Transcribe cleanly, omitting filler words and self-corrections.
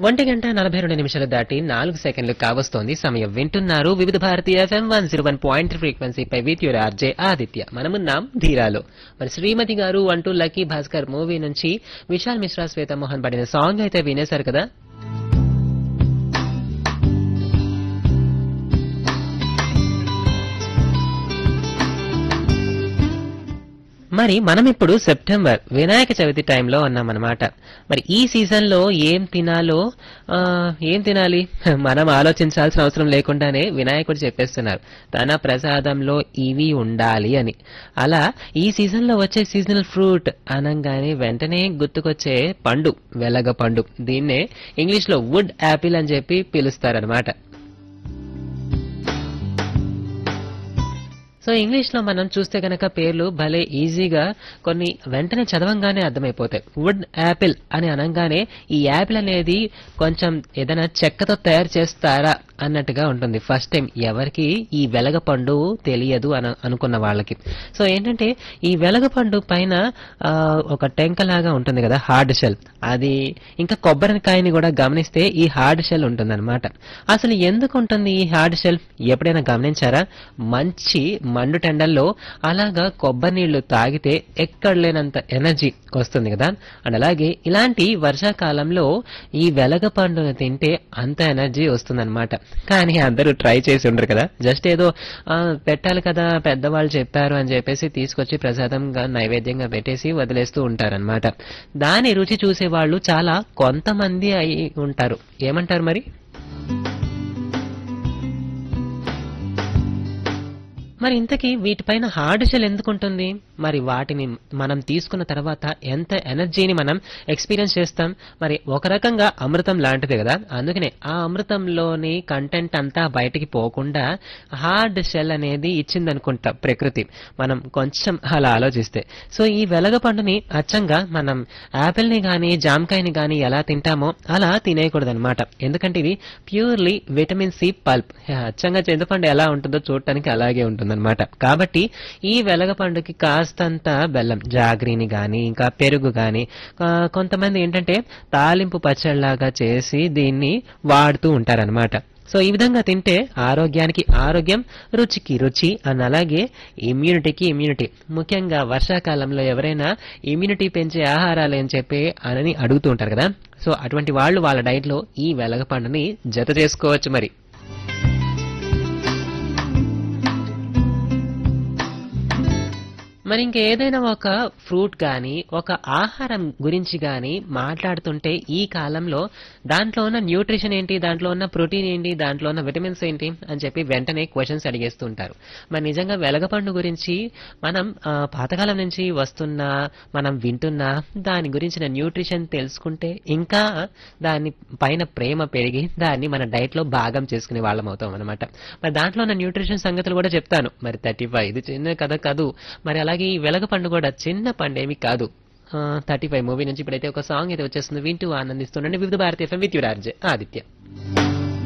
1:42 దాటి 4 సెకండ్లు కావస్తోంది సమయం. వింటున్నారు వివిధ భారతీయ FM 101.3 ఫ్రీక్వెన్సీపై with your RJ Aditya. మనమున్నాం ధీరాలో. మరి శ్రీమతి గారు అంటూ లక్కీ భాస్కర్ మూవీ నుంచి విశాల్ మిశ్రా శ్వేత మోహన్ పడిన సాంగ్ అయితే వినేశారు కదా. మరి మనం ఇప్పుడు సెప్టెంబర్ వినాయక చవితి టైంలో ఉన్నామన్నమాట. మరి ఈ సీజన్ లో ఏం తినాలి మనం ఆలోచించాల్సిన అవసరం లేకుండానే వినాయకుడు చెప్పేస్తున్నారు తన ప్రసాదంలో ఇవి ఉండాలి అని. అలా ఈ సీజన్ లో వచ్చే సీజనల్ ఫ్రూట్ అనంగానే వెంటనే గుర్తుకొచ్చే పండు వెలగ పండు. దీన్నే ఇంగ్లీష్ లో వుడ్ యాపిల్ అని చెప్పి పిలుస్తారనమాట. సో ఇంగ్లీష్ లో మనం చూస్తే గనక పేర్లు భలే ఈజీగా కొన్ని వెంటనే చదవంగానే అర్థమైపోతాయి. వుడ్ యాపిల్ అని అనగానే ఈ యాపిల్ అనేది కొంచెం ఏదైనా చెక్కతో తయారు చేస్తారా అన్నట్టుగా ఉంటుంది. ఫస్ట్ టైం ఎవరికి ఈ వెలగపండు తెలియదు అనుకున్న వాళ్ళకి. సో ఏంటంటే ఈ వెలగపండు పైన ఒక టెంకలాగా ఉంటుంది కదా హార్డ్ షెల్, అది ఇంకా కొబ్బరికాయని కూడా గమనిస్తే ఈ హార్డ్ షెల్ ఉంటుంది అనమాట. అసలు ఎందుకు ఉంటుంది ఈ హార్డ్ షెల్ ఎప్పుడైనా గమనించారా? మంచి మండు టెండల్లో అలాగా కొబ్బరి నీళ్లు తాగితే ఎక్కడ లేనంత ఎనర్జీ వస్తుంది కదా. అండ్ అలాగే ఇలాంటి వర్షాకాలంలో ఈ వెలగ పండును తింటే అంత ఎనర్జీ వస్తుందన్నమాట. కానీ అందరూ ట్రై చేసి ఉండరు కదా, జస్ట్ ఏదో పెట్టాలి కదా పెద్దవాళ్ళు చెప్పారు అని చెప్పేసి తీసుకొచ్చి ప్రసాదంగా నైవేద్యంగా పెట్టేసి వదిలేస్తూ ఉంటారనమాట. దాని రుచి చూసే వాళ్ళు చాలా కొంతమంది అయి ఉంటారు. ఏమంటారు మరి? మరి ఇంతకీ వీటిపైన హార్డ్ షెల్ ఎందుకుంటుంది? మరి వాటిని మనం తీసుకున్న తర్వాత ఎంత ఎనర్జీని మనం ఎక్స్పీరియన్స్ చేస్తాం. మరి ఒక రకంగా అమృతం లాంటిది కదా, అందుకనే ఆ అమృతంలోని కంటెంట్ అంతా బయటికి పోకుండా హార్డ్ షెల్ అనేది ఇచ్చిందనుకుంటా ప్రకృతి, మనం కొంచెం అలా ఆలోచిస్తే. సో ఈ వెలగ పండుని అచ్చంగా మనం యాపిల్ని గానీ జామకాయని గానీ ఎలా తింటామో అలా తినేయకూడదు అనమాట. ఎందుకంటే ఇది ప్యూర్లీ విటమిన్ సి పల్ప్. అచ్చంగా చింతపండు ఎలా ఉంటుందో చూడటానికి అలాగే ఉంటుంది అనమాట. కాబట్టి ఈ వెలగ పండుకి కాస్తంత బెల్లం, జాగ్రీని గాని ఇంకా పెరుగు గాని కొంతమంది ఏంటంటే తాలింపు పచ్చళ్ళలాగా చేసి దీన్ని వాడుతూ ఉంటారనమాట. సో ఈ విధంగా తింటే ఆరోగ్యానికి ఆరోగ్యం, రుచికి రుచి అని అలాగే ఇమ్యూనిటీకి ఇమ్యూనిటీ. ముఖ్యంగా వర్షాకాలంలో ఎవరైనా ఇమ్యూనిటీ పెంచే ఆహారాలు అని చెప్పి అని అడుగుతూ ఉంటారు కదా. సో అటువంటి వాళ్ళు వాళ్ళ డైట్ లో ఈ వెలగ పండుని జత చేసుకోవచ్చు. మరి ఇంకేదైనా ఒక ఫ్రూట్ కానీ ఒక ఆహారం గురించి కానీ మాట్లాడుతుంటే ఈ కాలంలో దాంట్లో ఉన్న న్యూట్రిషన్ ఏంటి, దాంట్లో ఉన్న ప్రోటీన్ ఏంటి, దాంట్లో ఉన్న విటమిన్స్ ఏంటి అని చెప్పి వెంటనే క్వశ్చన్స్ అడిగేస్తూ ఉంటారు. మరి నిజంగా వెలగపండు గురించి మనం పాతకాలం నుంచి వస్తున్న మనం వింటున్న దాని గురించిన న్యూట్రిషన్ తెలుసుకుంటే ఇంకా దాని పైన ప్రేమ పెరిగి దాన్ని మన డైట్ లో భాగం చేసుకునే వాళ్ళం అవుతాం అనమాట. మరి దాంట్లో ఉన్న న్యూట్రిషన్ సంగతులు కూడా చెప్తాను. మరి 35 ఇది చిన్న కథ కాదు. మరి అలాగే ఈ వెలగ పండు కూడా చిన్న పండేమి కాదు. 35 మూవీ నుంచి ఇప్పుడైతే ఒక సాంగ్ అయితే వచ్చేస్తుంది, వింటూ ఆనందిస్తుండండి. వివిధ భారతీయ FM with your RJ Aditya.